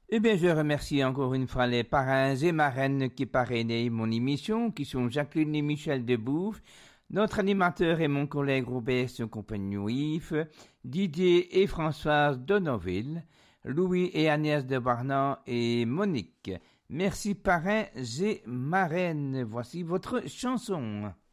Eh bien, je remercie encore une fois les parrains et marraines qui parrainaient mon émission, qui sont Jacqueline et Michel Debouve, notre animateur et mon collègue Robert Compagnon-Yves, Didier et Françoise Donoville, Louis et Agnès de Barnan et Monique. Merci parrains et marraines. Voici votre chanson.